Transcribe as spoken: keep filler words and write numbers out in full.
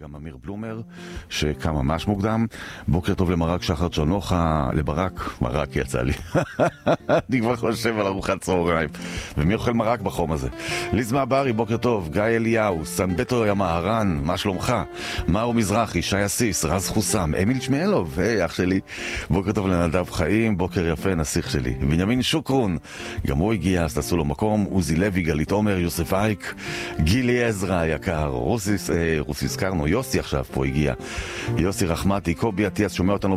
וגם אמיר בלומר, שקם ממש מוקדם. בוקר טוב למרק שחר צ'רנוחה, לברק, מרק יצא לי. אני כבר חושב על ארוחת צהריים. ומי אוכל מרק בחום הזה? ליז מעברי, בוקר טוב. גיא אליהו, סנבטו ימהרן, מה שלומך? מאור מזרחי, שי אסיס, רז חוסם, אמיל שמאלוב, היי אח שלי. בוקר טוב לנדב חיים, בוקר יפה, נסיך שלי. בנימין שוקרון, גם הוא הגיע, אז תעשו לו מקום. עוזי לוי, גלית עומר, יוסף אייק, גילי עזרא היקר, רוסיס, אה, רוסיס קרנו, יוסי עכשיו פה הגיע, יוסי רחמתי, קובי עטיאס שומע אותנו